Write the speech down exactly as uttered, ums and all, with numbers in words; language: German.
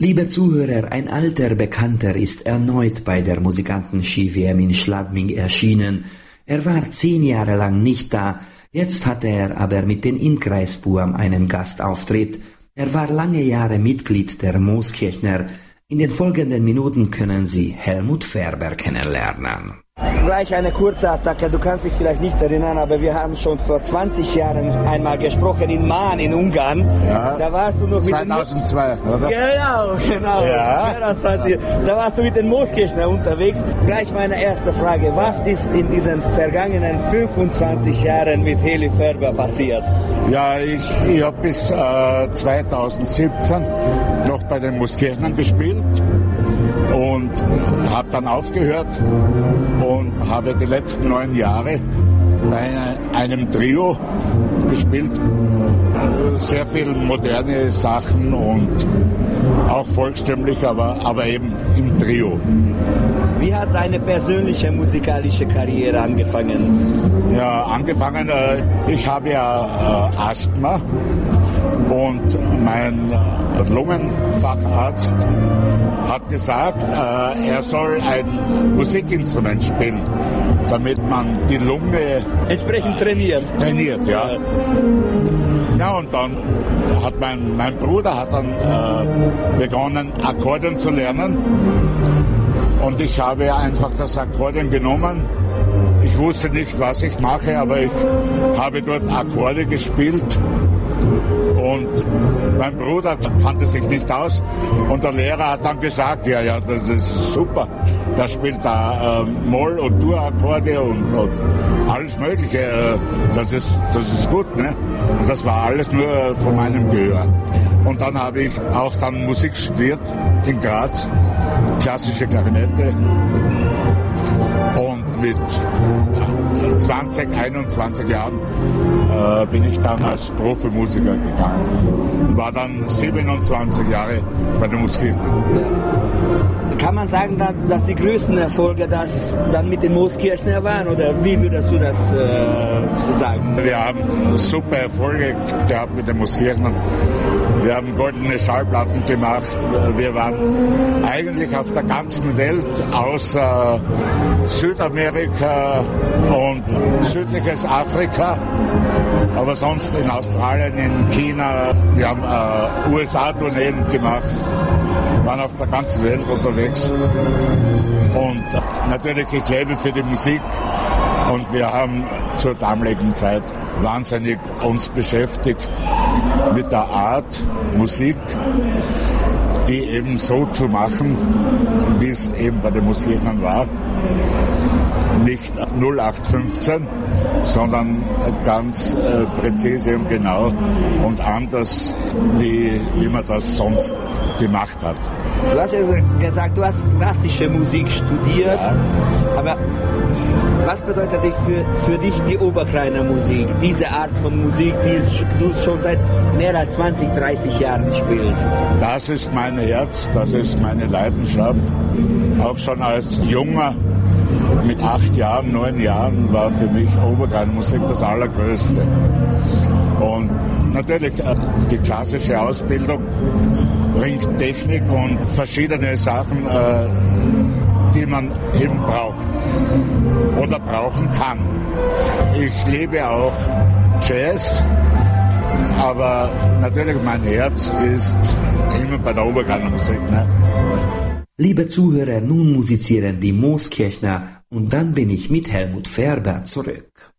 Liebe Zuhörer, ein alter Bekannter ist erneut bei der Musikanten-Ski-W M in Schladming erschienen. Er war zehn Jahre lang nicht da, jetzt hatte er aber mit den Inkreisbuam einen Gastauftritt. Er war lange Jahre Mitglied der Mooskirchner. In den folgenden Minuten können Sie Helmut Färber kennenlernen. Gleich eine kurze Attacke, du kannst dich vielleicht nicht erinnern, aber wir haben schon vor zwanzig Jahren einmal gesprochen in Mahn in Ungarn. Ja. Da warst du noch mit zweitausendzwei, oder? Genau, genau. Ja. zwanzig Da warst du mit den Mooskirchner unterwegs. Gleich meine erste Frage, was ist in diesen vergangenen fünfundzwanzig Jahren mit Heli Färber passiert? Ja, ich, ich habe bis äh, zweitausendsiebzehn noch bei den Mooskirchnern gespielt und habe dann aufgehört und habe die letzten neun Jahre bei einem Trio gespielt. Sehr viel moderne Sachen und auch volkstümlich, aber, aber eben im Trio. Wie hat deine persönliche musikalische Karriere angefangen? Ja, angefangen, äh, ich habe ja äh, Asthma und mein äh, Lungenfacharzt hat gesagt, äh, er soll ein Musikinstrument spielen, damit man die Lunge entsprechend trainiert. Trainiert, ja. Ja, und dann hat mein, mein Bruder hat dann äh, begonnen, Akkordeon zu lernen. Und ich habe einfach das Akkordeon genommen. Ich wusste nicht, was ich mache, aber ich habe dort Akkorde gespielt. Und mein Bruder kannte sich nicht aus. Und der Lehrer hat dann gesagt, ja, ja, das ist super. Der spielt da äh, Moll- und Dur-Akkorde und, und alles Mögliche. Äh, das ist, das ist gut, ne? Und das war alles nur von meinem Gehör. Und dann habe ich auch dann Musik studiert in Graz. Klassische Klarinette und mit zwanzig, einundzwanzig Jahren äh, bin ich dann als Profimusiker gegangen und war dann siebenundzwanzig Jahre bei der Mooskirchner. Kann man sagen, dass die größten Erfolge das dann mit den Mooskirchner waren oder wie würdest du das äh, sagen? Wir haben super Erfolge gehabt mit den Mooskirchnern. Wir haben goldene Schallplatten gemacht. Wir waren eigentlich auf der ganzen Welt außer Südamerika und südliches Afrika, aber sonst in Australien, in China. Wir haben äh, U S A-Tourneen gemacht, waren auf der ganzen Welt unterwegs. Und natürlich, ich lebe für die Musik und wir haben zur damaligen Zeit wahnsinnig uns beschäftigt mit der Art Musik, die eben so zu machen, wie es eben bei den Mooskirchnern war. Nicht null acht fünfzehn, sondern ganz äh, präzise und genau und anders, wie, wie man das sonst gemacht hat. Du hast ja gesagt, du hast klassische Musik studiert, ja. Aber was bedeutet für, für dich die Oberkleiner Musik, diese Art von Musik, die du schon seit mehr als zwanzig, dreißig Jahren spielst? Das ist mein Herz, das ist meine Leidenschaft. Auch schon als Junger, mit acht Jahren, neun Jahren, war für mich Oberkleiner Musik das Allergrößte. Und natürlich, die klassische Ausbildung bringt Technik und verschiedene Sachen, die man eben braucht oder brauchen kann. Ich liebe auch Jazz, aber natürlich mein Herz ist immer bei der Oberkleiner Musik. Ne? Liebe Zuhörer, nun musizieren die Mooskirchner und dann bin ich mit Helmut Färber zurück.